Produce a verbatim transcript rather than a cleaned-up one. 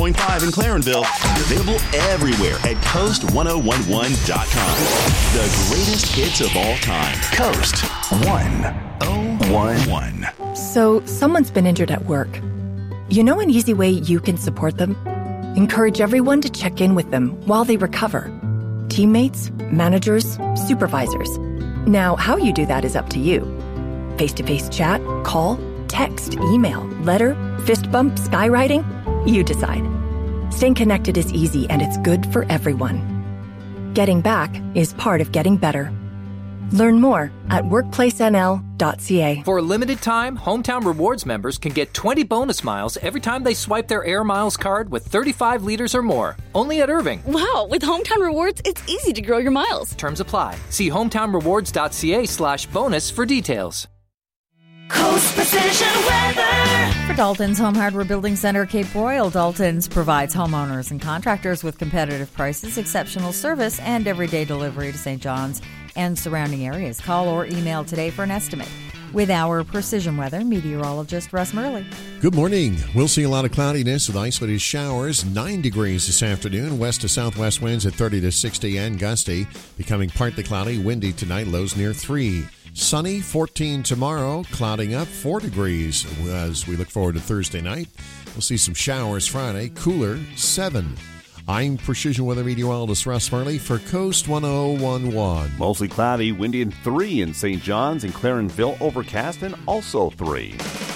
point five in Clarenville. Available everywhere at coast ten eleven dot com. The greatest hits of all time. Coast ten eleven. So, someone's been injured at work. You know an easy way you can support them? Encourage everyone to check in with them while they recover. Teammates, managers, supervisors. Now, how you do that is up to you. Face-to-face chat, call, text, email, letter, fist bump, skywriting? You decide. Staying connected is easy and it's good for everyone. Getting back is part of getting better. Learn more at workplace n l dot c a. For a limited time, Hometown Rewards members can get twenty bonus miles every time they swipe their Air Miles card with thirty-five liters or more. Only at Irving. Wow, with Hometown Rewards, it's easy to grow your miles. Terms apply. See hometownrewards.ca slash bonus for details. Coast Precision Weather. For Dalton's Home Hardware Building Center, Cape Royal, Dalton's provides homeowners and contractors with competitive prices, exceptional service, and everyday delivery to Saint John's and surrounding areas. Call or email today for an estimate. With our Precision Weather meteorologist Russ Murley. Good morning. We'll see a lot of cloudiness with isolated showers. Nine degrees this afternoon. West to southwest winds at thirty to sixty and gusty. Becoming partly cloudy, windy tonight. Lows near three. Sunny, fourteen tomorrow. Clouding up, four degrees as we look forward to Thursday night. We'll see some showers Friday. Cooler, seven. I'm Precision Weather Meteorologist Russ Murley for Coast ten eleven. Mostly cloudy, windy and three in Saint John's and Clarenville, overcast and also three.